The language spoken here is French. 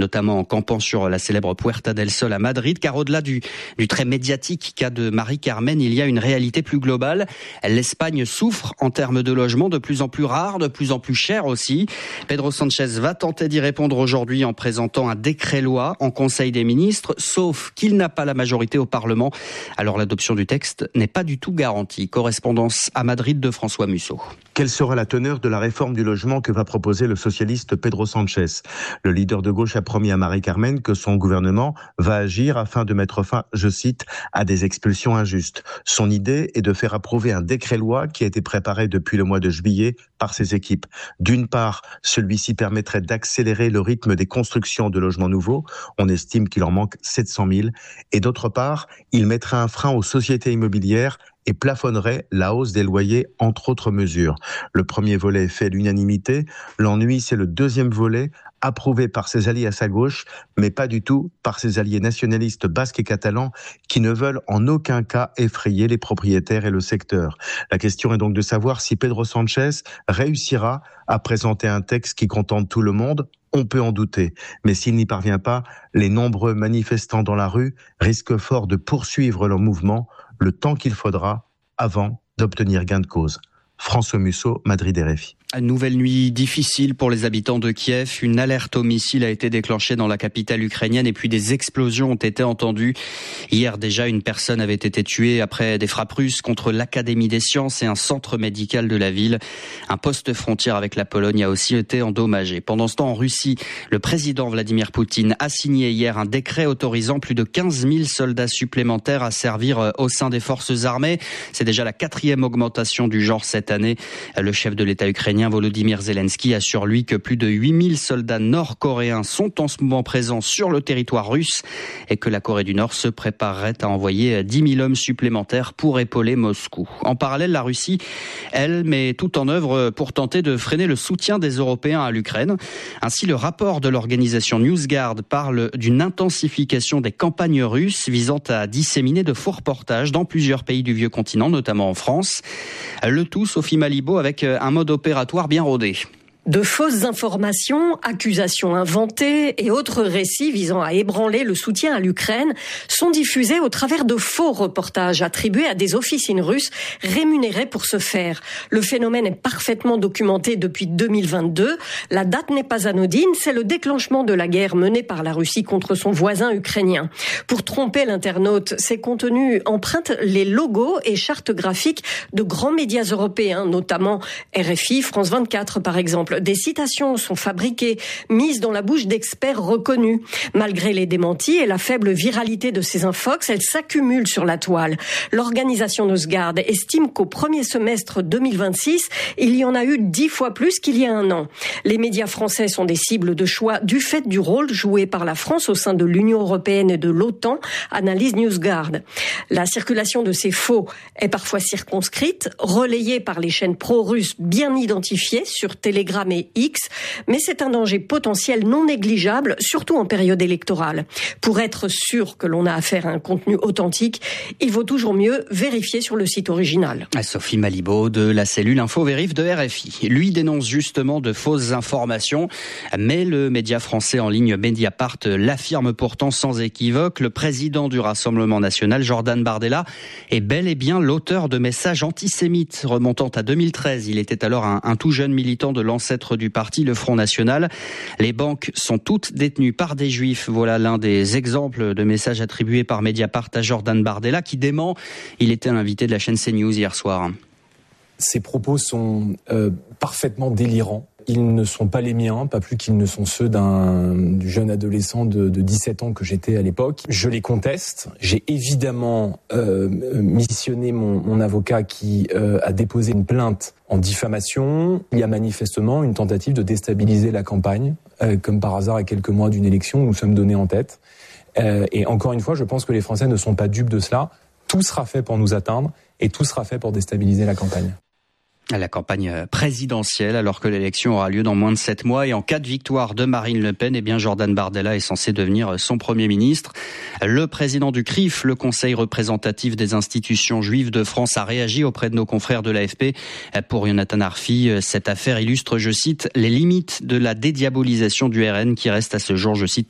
notamment en campant sur la célèbre Puerta del Sol à Madrid, car au-delà du très médiatique cas de Marie-Carmen, il y a une réalité plus globale. L'Espagne souffre en termes de logement, de plus en plus rare, de plus en plus cher aussi. Pedro Sánchez va tenter d'y répondre aujourd'hui en présentant un décret-loi en Conseil des ministres, sauf qu'il n'a pas la majorité au Parlement. Alors l'adoption du texte n'est pas du tout garantie. Correspondance à Madrid de François Musso. Quelle sera la teneur de la réforme du logement que va proposer le socialiste Pedro Sánchez ? Le leader de gauche a promis à Marie-Carmen que son gouvernement va agir afin de mettre fin, je cite, à des expulsions injustes. Son idée est de faire approuver un décret-loi qui a été préparé depuis le mois de juillet par ses équipes. D'une part, celui-ci permettrait d'accélérer le rythme des constructions de logements nouveaux. On estime qu'il en manque 700 000. Et d'autre part, il mettrait un frein aux sociétés immobilières et plafonnerait la hausse des loyers, entre autres mesures. Le premier volet fait l'unanimité. L'ennui, c'est le deuxième volet, approuvé par ses alliés à sa gauche, mais pas du tout par ses alliés nationalistes basques et catalans qui ne veulent en aucun cas effrayer les propriétaires et le secteur. La question est donc de savoir si Pedro Sánchez réussira à présenter un texte qui contente tout le monde. On peut en douter, mais s'il n'y parvient pas, les nombreux manifestants dans la rue risquent fort de poursuivre leur mouvement le temps qu'il faudra avant d'obtenir gain de cause. François Musso, Madrid RFI. Une nouvelle nuit difficile pour les habitants de Kiev. Une alerte au missile a été déclenchée dans la capitale ukrainienne et puis des explosions ont été entendues. Hier déjà, une personne avait été tuée après des frappes russes contre l'Académie des sciences et un centre médical de la ville. Un poste frontière avec la Pologne a aussi été endommagé. Pendant ce temps, en Russie, le président Vladimir Poutine a signé hier un décret autorisant plus de 15 000 soldats supplémentaires à servir au sein des forces armées. C'est déjà la 4e augmentation du genre cette année. Le chef de l'État ukrainien Volodymyr Zelensky assure lui que plus de 8000 soldats nord-coréens sont en ce moment présents sur le territoire russe et que la Corée du Nord se préparerait à envoyer 10 000 hommes supplémentaires pour épauler Moscou. En parallèle, la Russie, elle, met tout en œuvre pour tenter de freiner le soutien des Européens à l'Ukraine. Ainsi, le rapport de l'organisation NewsGuard parle d'une intensification des campagnes russes visant à disséminer de faux reportages dans plusieurs pays du vieux continent, notamment en France. Le tout, Sophie Malibaud, avec un mode opératoire bien rodé. De fausses informations, accusations inventées et autres récits visant à ébranler le soutien à l'Ukraine sont diffusés au travers de faux reportages attribués à des officines russes rémunérées pour ce faire. Le phénomène est parfaitement documenté depuis 2022. La date n'est pas anodine, c'est le déclenchement de la guerre menée par la Russie contre son voisin ukrainien. Pour tromper l'internaute, ces contenus empruntent les logos et chartes graphiques de grands médias européens, notamment RFI, France 24 par exemple. Des citations sont fabriquées, mises dans la bouche d'experts reconnus. Malgré les démentis et la faible viralité de ces infox, elles s'accumulent sur la toile. L'organisation NewsGuard estime qu'au premier semestre 2026, il y en a eu 10 fois plus qu'il y a un an. Les médias français sont des cibles de choix du fait du rôle joué par la France au sein de l'Union européenne et de l'OTAN, analyse NewsGuard. La circulation de ces faux est parfois circonscrite, relayée par les chaînes pro-russes bien identifiées sur Telegram et X, mais c'est un danger potentiel non négligeable, surtout en période électorale. Pour être sûr que l'on a affaire à un contenu authentique, il vaut toujours mieux vérifier sur le site original. Sophie Malibaud de la cellule Info-Vérif de RFI. Lui dénonce justement de fausses informations, mais le média français en ligne Mediapart l'affirme pourtant sans équivoque. Le président du Rassemblement national, Jordan Bardella, est bel et bien l'auteur de messages antisémites remontant à 2013. Il était alors un tout jeune militant de l'ancêtre du parti, le Front National. Les banques sont toutes détenues par des juifs. Voilà l'un des exemples de messages attribués par Mediapart à Jordan Bardella qui dément. Il était l'invité de la chaîne CNews hier soir. Ces propos sont parfaitement délirants. Ils ne sont pas les miens, pas plus qu'ils ne sont ceux du jeune adolescent de 17 ans que j'étais à l'époque. Je les conteste. J'ai évidemment missionné mon avocat qui a déposé une plainte en diffamation. Il y a manifestement une tentative de déstabiliser la campagne, comme par hasard à quelques mois d'une élection, nous sommes donnés en tête. Et encore une fois, je pense que les Français ne sont pas dupes de cela. Tout sera fait pour nous atteindre et tout sera fait pour déstabiliser la campagne. La campagne présidentielle, alors que l'élection aura lieu dans moins de 7 mois. Et en cas de victoire de Marine Le Pen, eh bien Jordan Bardella est censé devenir son Premier ministre. Le président du CRIF, le Conseil représentatif des institutions juives de France, a réagi auprès de nos confrères de l'AFP. Pour Jonathan Arfi, cette affaire illustre, je cite, les limites de la dédiabolisation du RN qui reste à ce jour, je cite,